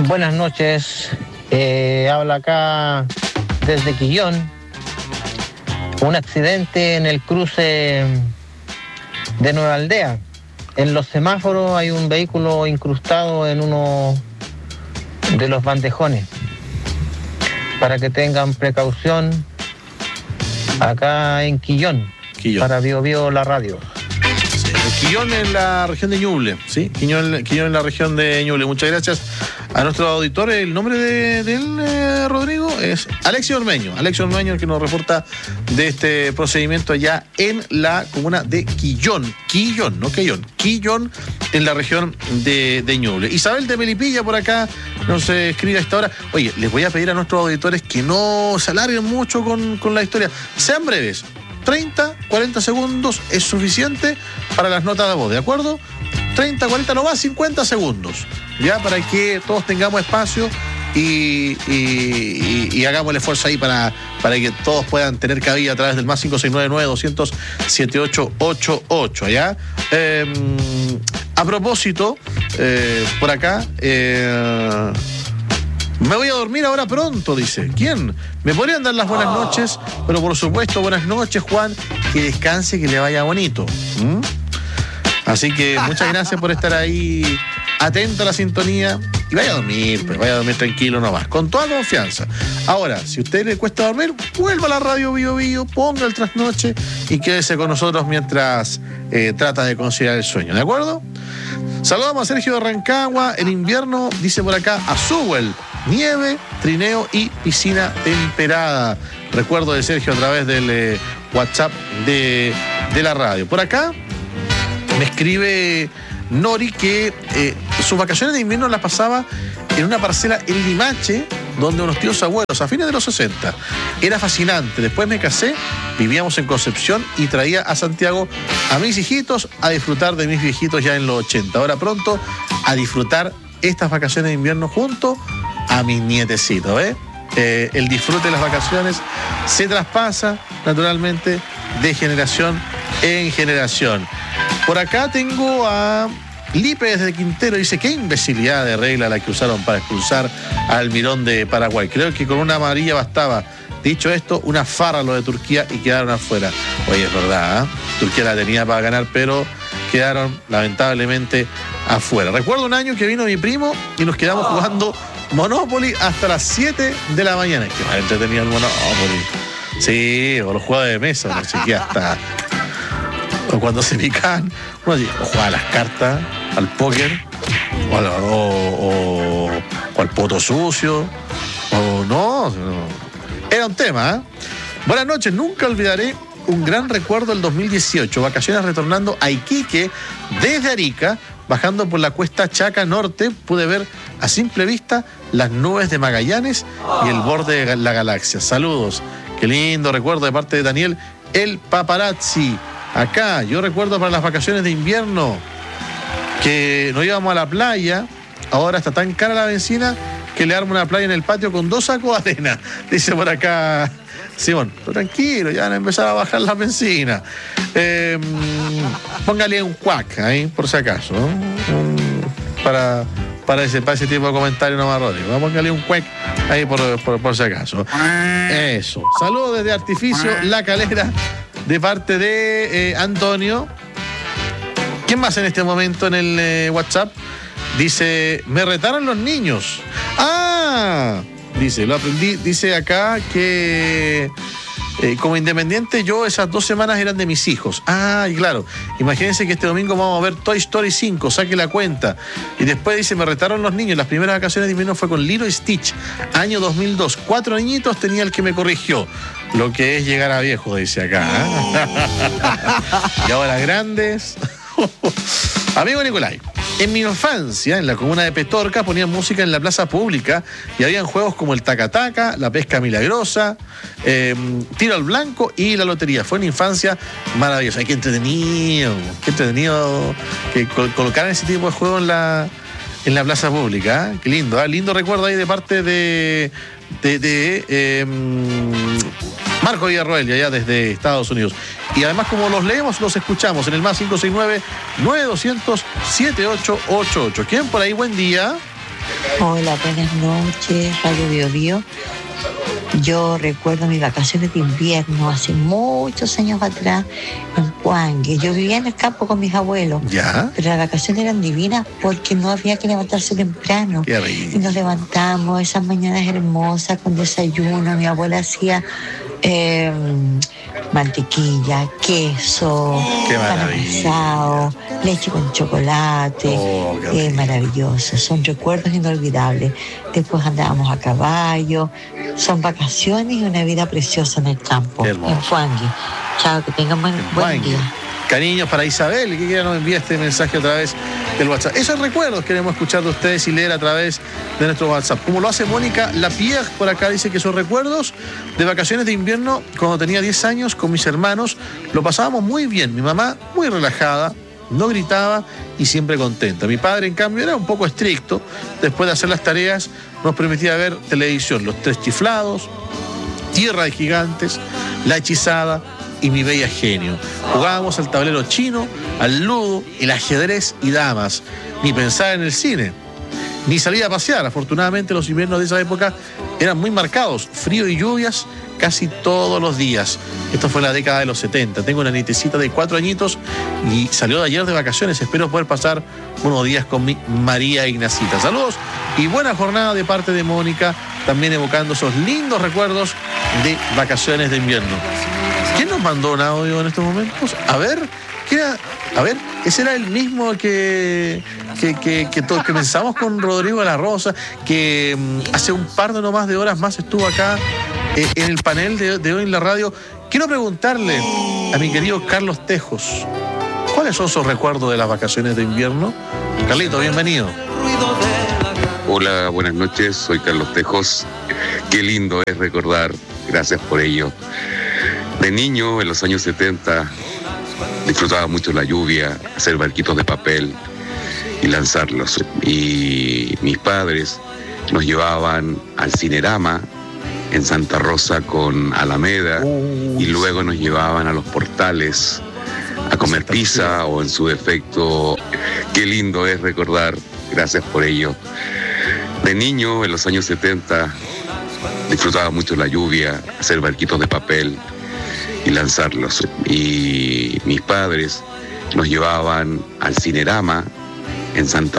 Buenas noches. Habla acá desde Quillón. Un accidente en el cruce de Nueva Aldea. En los semáforos hay un vehículo incrustado en uno de los bandejones. Para que tengan precaución acá en Quillón. Para Bio Bio la radio. Quillón en la región de Ñuble, ¿sí? Quillón en la región de Ñuble. Muchas gracias a nuestro auditor. El nombre de él, Rodrigo, es Alexio Ormeño. Alexio Ormeño, el que nos reporta de este procedimiento allá en la comuna de Quillón. Quillón, no Quillón. Quillón en la región de Ñuble. Isabel de Melipilla por acá nos escribe a esta hora. Oye, les voy a pedir a nuestros auditores que no se alarguen mucho con la historia. Sean breves. 30, 40 segundos es suficiente para las notas de voz, ¿de acuerdo? 30, 40, no más, 50 segundos, ya, para que todos tengamos espacio y hagamos el esfuerzo ahí para que todos puedan tener cabida a través del más 569-900-7888, ¿ya? A propósito, por acá... me voy a dormir ahora pronto, dice. ¿Quién? ¿Me podrían dar las buenas noches? Pero por supuesto, buenas noches, Juan. Que descanse, que le vaya bonito. Así que muchas gracias por estar ahí atento a la sintonía. Y vaya a dormir, pues vaya a dormir tranquilo nomás, con toda confianza. Ahora, si a usted le cuesta dormir, vuelva a la radio Bio Bio, ponga el trasnoche y quédese con nosotros mientras trata de conciliar el sueño, ¿de acuerdo? Saludamos a Sergio de Rancagua. En invierno, dice por acá, a Sewell, nieve, trineo y piscina temperada. Recuerdo de Sergio a través del WhatsApp de la radio. Por acá me escribe Nori que sus vacaciones de invierno las pasaba en una parcela en Limache, donde unos tíos abuelos, a fines de los 60. Era fascinante. Después me casé, vivíamos en Concepción y traía a Santiago a mis hijitos a disfrutar de mis viejitos ya en los 80. Ahora pronto a disfrutar estas vacaciones de invierno junto a mis nietecitos, ¿eh? El disfrute de las vacaciones se traspasa naturalmente de generación en generación. Por acá tengo a Lipe desde Quintero, dice, qué imbecilidad de regla la que usaron para expulsar al Mirón de Paraguay. Creo que con una amarilla bastaba. Dicho esto, una farra lo de Turquía y quedaron afuera. Oye, es verdad, ¿eh? Turquía la tenía para ganar, pero quedaron lamentablemente afuera. Recuerdo un año que vino mi primo y nos quedamos jugando Monopoly hasta las 7 de la mañana. Qué más entretenido el Monopoly. Sí, o los juegos de mesa, no sé qué, hasta... O cuando se pican, o jugaba a las cartas, al póker, o al poto sucio, o no. Era un tema, ¿eh? Buenas noches, nunca olvidaré un gran recuerdo del 2018, vacaciones retornando a Iquique desde Arica, bajando por la cuesta Chaca Norte, pude ver a simple vista las nubes de Magallanes y el borde de la galaxia. Saludos, qué lindo recuerdo de parte de Daniel, el paparazzi. Acá, yo recuerdo para las vacaciones de invierno que nos íbamos a la playa, ahora está tan cara la benzina que le armo una playa en el patio con 2 sacos de arena, dice por acá Simón. Pero tranquilo, ya van a empezar a bajar la benzina. Póngale un cuac ahí, por si acaso, ¿no? Para ese tipo de comentarios nomás, Rodrigo. Póngale un cuac ahí por si acaso. Eso. Saludos desde Artificio La Calera, de parte de Antonio. ¿Quién más en este momento en el WhatsApp? Dice, me retaron los niños. Dice, lo aprendí. Dice acá que como independiente yo esas 2 semanas eran de mis hijos. Y claro, imagínense que este domingo vamos a ver Toy Story 5, saque la cuenta. Y después dice, me retaron los niños. Las primeras vacaciones de invierno fue con Lilo y Stitch, año 2002. 4 añitos tenía el que me corrigió. Lo que es llegar a viejo, dice acá. Y ahora grandes. Amigo Nicolai, en mi infancia, en la comuna de Petorca, ponían música en la plaza pública y habían juegos como el taca-taca, la pesca milagrosa, tiro al blanco y la lotería. Fue una infancia maravillosa. Qué entretenido que colocaran ese tipo de juegos en la plaza pública. Qué lindo, lindo recuerdo ahí de parte de Marco Villarroel, allá desde Estados Unidos. Y además, como los leemos, los escuchamos en el más 569-9200-7888. ¿Quién por ahí? Buen día. Hola, buenas noches, Radio Bio Bio. Yo recuerdo mis vacaciones de invierno hace muchos años atrás en Puangue. Yo vivía en el campo con mis abuelos. ¿Ya? Pero las vacaciones eran divinas porque no había que levantarse temprano. Qué rico. Y nos levantamos esas mañanas hermosas con desayuno. Mi abuela hacía mantequilla, queso, Qué pan maravilla. amasado, leche con chocolate. Oh, qué rico. Maravilloso, son recuerdos inolvidables. Después andábamos a caballo. Son vacaciones y una vida preciosa en el campo, Qué hermoso. en Puangue. Chao, que tengan buen Puangue. día. Cariños para Isabel, que quiera nos envía este mensaje a través del WhatsApp. Esos recuerdos queremos escuchar de ustedes y leer a través de nuestro WhatsApp. Como lo hace Mónica Lapierre, por acá dice que sus recuerdos de vacaciones de invierno cuando tenía 10 años con mis hermanos, lo pasábamos muy bien. Mi mamá muy relajada, no gritaba y siempre contenta. Mi padre, en cambio, era un poco estricto. Después de hacer las tareas, nos permitía ver televisión, Los Tres Chiflados, Tierra de Gigantes, La Hechizada y Mi Bella Genio. Jugábamos al tablero chino, al ludo, el ajedrez y damas. Ni pensar en el cine, ni salir a pasear. Afortunadamente los inviernos de esa época eran muy marcados, frío y lluvias casi todos los días. Esto fue en la década de los 70. Tengo una nietecita de 4 añitos y salió de ayer de vacaciones. Espero poder pasar unos días con mi María Ignacita. Saludos y buena jornada de parte de Mónica, también evocando esos lindos recuerdos de vacaciones de invierno. ¿Quién nos mandó un audio en estos momentos? A ver, ¿qué era? A ver, ese era el mismo que pensamos con Rodrigo de la Rosa, que hace un par de no más de horas más estuvo acá en el panel de hoy en la radio. Quiero preguntarle a mi querido Carlos Tejos, ¿cuáles son sus recuerdos de las vacaciones de invierno? Carlito, bienvenido. Hola, buenas noches, soy Carlos Tejos. Qué lindo es recordar, gracias por ello. De niño, en los años 70, disfrutaba mucho la lluvia, hacer barquitos de papel y lanzarlos. Y mis padres nos llevaban al Cinerama en Santa Rosa con Alameda y luego nos llevaban a los Portales a comer pizza o en su defecto. Qué lindo es recordar, gracias por ello. De niño, en los años 70, disfrutaba mucho la lluvia, hacer barquitos de papel y lanzarlos. Y mis padres nos llevaban al Cinerama en Santa